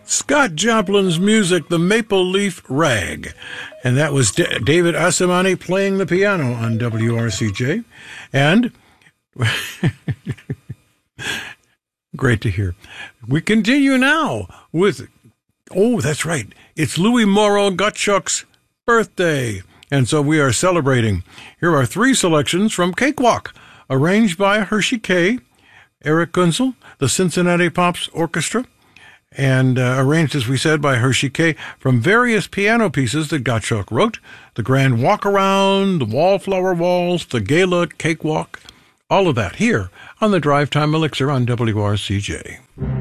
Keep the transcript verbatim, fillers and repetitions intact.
Scott Joplin's music, The Maple Leaf Rag. And that was D- David Asimani playing the piano on W R C J. And great to hear. We continue now with, oh, that's right. It's Louis Morrow Gottschalk's birthday. And so we are celebrating. Here are three selections from Cakewalk, arranged by Hershey K., Eric Gunzel, the Cincinnati Pops Orchestra, and uh, arranged, as we said, by Hershey K. from various piano pieces that Gottschalk wrote: the Grand Walk Around, the Wallflower Waltz, the Gala Cakewalk, all of that here on the Drive Time Elixir on W R C J.